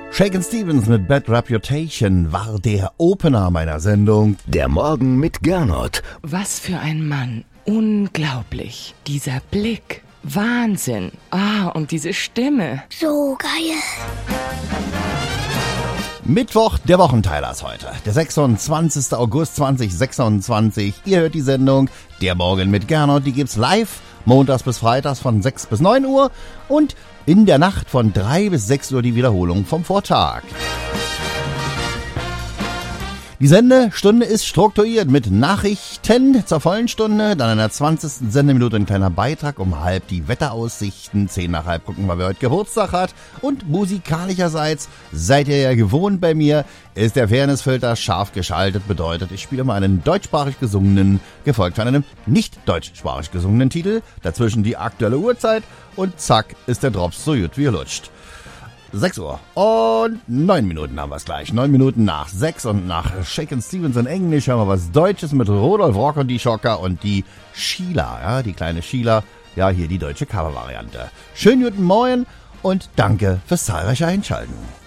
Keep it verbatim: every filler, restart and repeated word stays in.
Shakin' Stevens mit Bad Reputation war der Opener meiner Sendung. Der Morgen mit Gernot. Was für ein Mann. Unglaublich. Dieser Blick. Wahnsinn. Ah, und diese Stimme. So geil. Mittwoch, der Wochenteiler ist heute. Der sechsundzwanzigster August zweitausendsechsundzwanzig. Ihr hört die Sendung Der Morgen mit Gernot. Die gibt's live, montags bis freitags von sechs bis neun Uhr und in der Nacht von drei bis sechs Uhr die Wiederholung vom Vortag. Die Sendestunde ist strukturiert mit Nachrichten zur vollen Stunde, dann in der zwanzigsten Sendeminute ein kleiner Beitrag, um halb die Wetteraussichten, zehn nach halb gucken wir, wer heute Geburtstag hat. Und musikalischerseits, seid ihr ja gewohnt bei mir, ist der Fairnessfilter scharf geschaltet, bedeutet, ich spiele mal einen deutschsprachig gesungenen, gefolgt von einem nicht deutschsprachig gesungenen Titel, dazwischen die aktuelle Uhrzeit und zack ist der Drops so gut wie er lutscht. sechs Uhr und neun Minuten haben wir es gleich. neun Minuten nach sechs und nach Shakin' Stevens in Englisch haben wir was Deutsches mit Rodolf Rock und die Schocker und die Sheila, ja, die kleine Sheila, ja, hier die deutsche Covervariante. Schönen guten Morgen und danke fürs zahlreiche Einschalten.